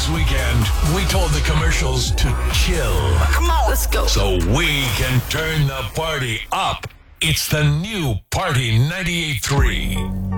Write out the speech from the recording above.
This weekend, we told the commercials to chill. Come on, let's go. So we can turn the party up. It's the new Party 98.3.